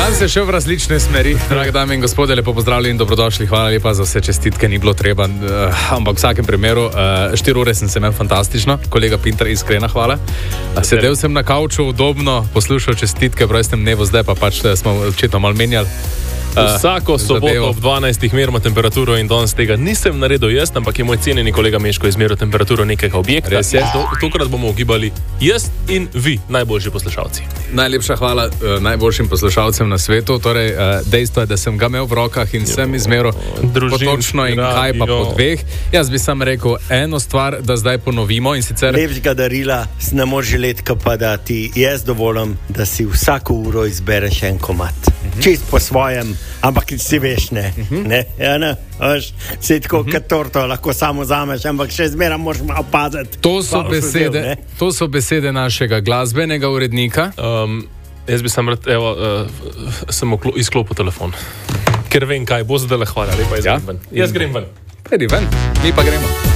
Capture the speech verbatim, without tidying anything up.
Dan se še v različne smeri. Drage dame in gospode, lepo pozdravljeni in dobrodošli. Hvala lepa za vse čestitke, ni bilo treba, uh, ampak v vsakem primeru uh, štiri ure sem se imel fantastično. Kolega Pintar, iskrena hvala. Uh, sedel sem na kavču, udobno, poslušal čestitke v rojstnem dnevu, zdaj pa pač smo očitno malo menjali. Uh, Vsako soboto ob dvanajstih merimo temperaturo in danes tega nisem naredil jaz, ampak je moj cenjeni kolega Meško izmeril temperaturo nekega objekta. Res je. To, tokrat bomo ugibali jaz in vi, najboljši poslušalci. Najlepša hvala uh, najboljšim poslušalcem na svetu. Torej, uh, dejstvo je, da sem ga imel v rokah in jo, sem izmeril potočno in radio. Kaj pa po dveh. Jaz bi sam rekel eno stvar, da zdaj ponovimo in sicer... Lepšega darila si ne moreš želeti, pa da ti jaz dovolim, da si vsako uro izbereš en komad. Uh-huh. Čist po svojem, ampak si veš, ne. Uh-huh. Ne, ja, ne, veš, si tako uh-huh. kot torto, lahko samo zameš, ampak še zmeraj moraš malo paziti. To so besede, vzel, to so besede našega glasbenega urednika. Um, jaz bi sam rad, evo, uh, sem oklo, izklopil telefon, ker vem, kaj bo zdaj le hvala, lepa izgrem ja? ven. Jaz grem ven. Pejdi ven, mi pa gremo.